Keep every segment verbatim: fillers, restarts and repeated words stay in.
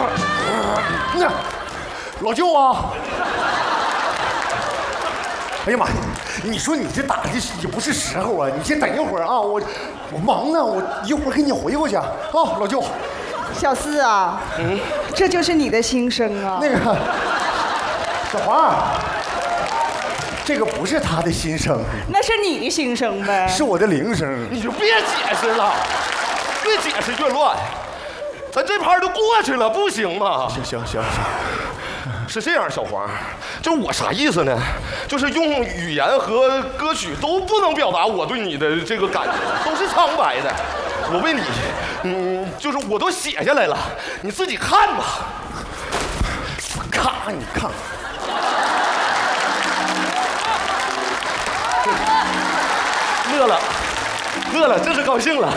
那老舅啊！哎呀妈呀！你说你这打的也不是时候啊！你先等一会儿啊，我我忙呢，我一会儿给你回过去啊，老舅。 小四啊，嗯，这就是你的心声啊。 那个小黄，这个不是他的心声， 那是你的心声呗， 是我的铃声。 你就别解释了，越解释越乱。咱这盘都过去了，不行吗？ 行行行行。 是这样，小黄，就是我啥意思呢？就是用语言和歌曲都不能表达我对你的这个感觉，都是苍白的。我为你，嗯，就是我都写下来了，你自己看吧。 咔，你看。 乐了，乐了，这是高兴了。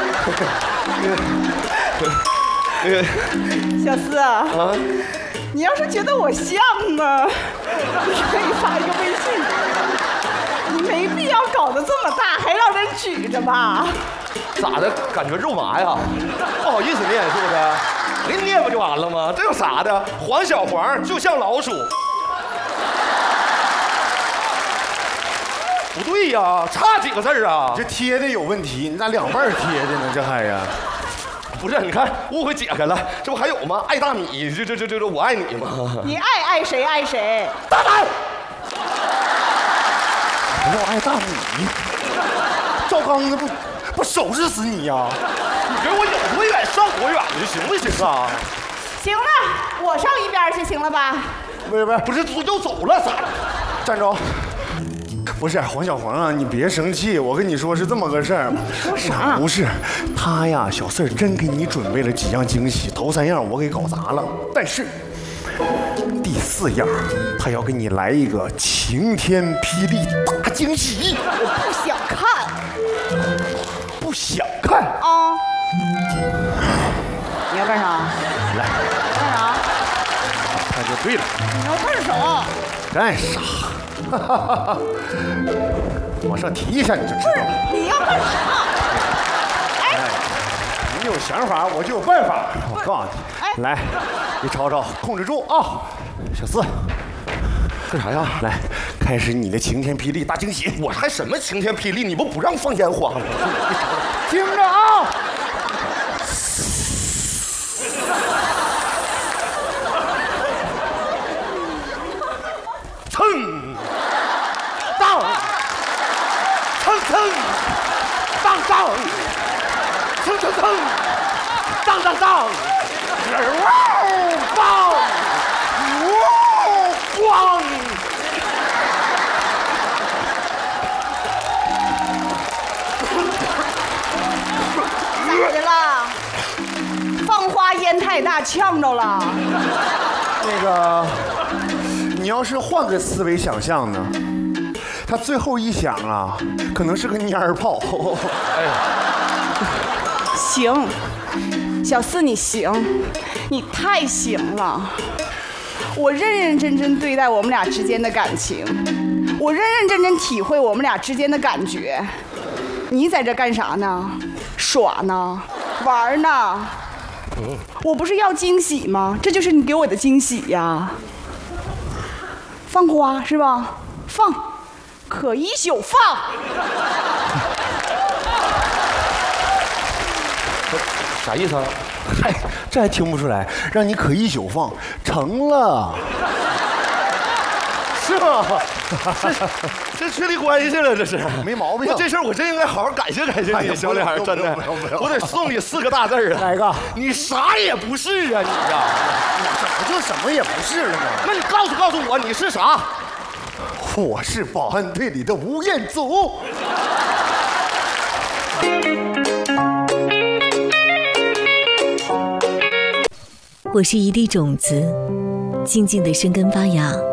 那个小四啊。啊。你要是觉得我像呢，你可以发一个微信给我。你没必要搞得这么大，还让人举着吧？ 咋的？感觉肉麻呀？不好意思念是不是？给你念不就完了吗？这有啥的？黄小黄就像老鼠。不对呀，差几个字啊？ 这贴的有问题，你咋两半贴的呢？这还呀？ 不是，你看误会解开了，这不还有吗？爱大米，这这这这这我爱你吗？ 你爱爱谁爱谁？ 大胆！ 不要爱大米，赵刚那不不收拾死你呀！ 你给我有多远上多远的，行不行啊？ 行了，我上一边去，行了吧？ 不是不是不是，又走了咋？ 站着。不是黄小黄啊，你别生气，我跟你说是这么个事儿。 说啥？ 不是，他呀，小四儿真给你准备了几样惊喜，头三样我给搞砸了，但是第四样他要给你来一个晴天霹雳大惊喜。 我不想看， 不想看啊？你要干啥？ 来， 干啥？ 那就对了。 你要干啥？ 干啥？哈哈哈！往上提一下你就知道了。 你要干啥？ 哎，你有想法，我就有办法。我告诉你，哎，来，你瞅瞅，控制住啊！小四， 干啥呀？ 来，开始你的晴天霹雳大惊喜。 我还什么晴天霹雳？你不不让放烟花吗？ 听着啊！ 蹭！当！蹭蹭！当当！蹭蹭蹭！当当当！哇！棒！哇！咣！ 咋的啦？放花烟太大，呛着了。 那个，你要是换个思维想象呢？他最后一响啊，可能是个蔫儿炮。哎呀， 行，小四你行，你太行了。我认认真真对待我们俩之间的感情，我认认真真体会我们俩之间的感觉。你在这干啥呢？耍呢？玩呢？我不是要惊喜吗？这就是你给我的惊喜呀。放花是吧？放，可一宿放。 啥意思啊？ 嗨，这还听不出来？让你可一宿放，成了， 是吗？这这确立关系了，这是没毛病。 这事儿我真应该好好感谢感谢你，小脸，真的，我得送你四个大字儿啊。 哪个？ 你啥也不是啊，你呀！ 我怎么就什么也不是了呢？ 那你告诉告诉我你是啥？ 我是保安队里的吴彦祖。 我是一粒种子，静静的生根发芽，